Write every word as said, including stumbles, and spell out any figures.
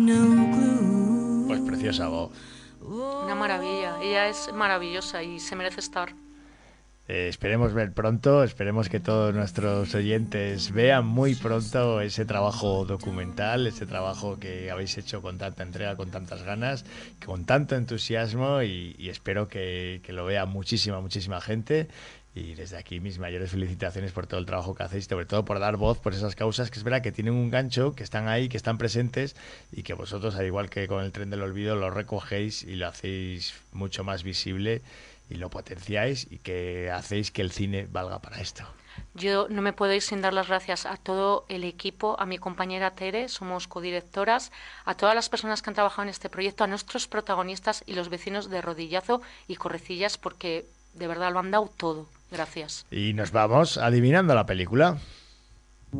Pues preciosa voz. Una maravilla. Ella es maravillosa y se merece estar. Eh, esperemos ver pronto, esperemos que todos nuestros oyentes vean muy pronto ese trabajo documental, ese trabajo que habéis hecho con tanta entrega, con tantas ganas, con tanto entusiasmo y, y espero que, que lo vea muchísima, muchísima gente. Y desde aquí mis mayores felicitaciones por todo el trabajo que hacéis, sobre todo por dar voz por esas causas que es verdad que tienen un gancho, que están ahí, que están presentes y que vosotros, al igual que con el tren del olvido, lo recogéis y lo hacéis mucho más visible y lo potenciáis y que hacéis que el cine valga para esto. Yo no me puedo ir sin dar las gracias a todo el equipo, a mi compañera Tere, somos codirectoras, a todas las personas que han trabajado en este proyecto, a nuestros protagonistas y los vecinos de Rodillazo y Correcillas, porque de verdad lo han dado todo. Gracias. Y nos vamos adivinando la película.